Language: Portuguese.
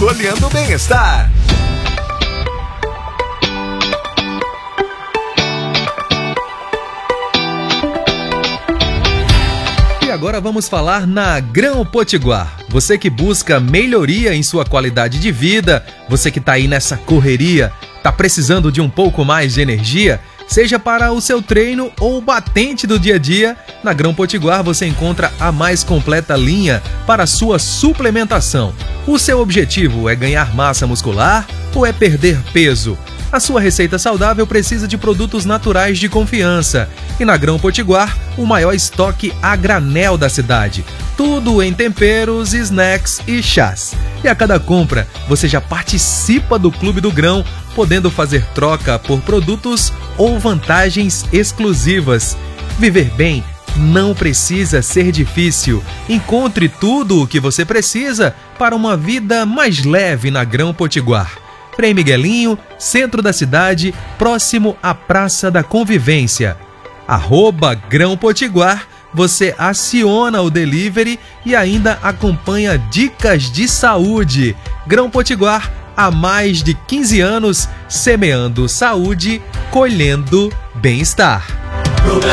Colhendo Bem-Estar. E agora vamos falar na Grão Potiguar. Você que busca melhoria em sua qualidade de vida, você que tá aí nessa correria, tá precisando de um pouco mais de energia, seja para o seu treino ou batente do dia a dia, na Grão Potiguar você encontra a mais completa linha para a sua suplementação. O seu objetivo é ganhar massa muscular ou é perder peso? A sua receita saudável precisa de produtos naturais de confiança. E na Grão Potiguar, o maior estoque a granel da cidade. Tudo em temperos, snacks e chás. E a cada compra, você já participa do Clube do Grão, podendo fazer troca por produtos ou vantagens exclusivas. Viver bem não precisa ser difícil. Encontre tudo o que você precisa para uma vida mais leve na Grão Potiguar. Frei Miguelinho, centro da cidade, próximo à Praça da Convivência. @Grão Potiguar, você aciona o delivery e ainda acompanha dicas de saúde. Grão Potiguar, há mais de 15 anos, semeando saúde, colhendo bem-estar.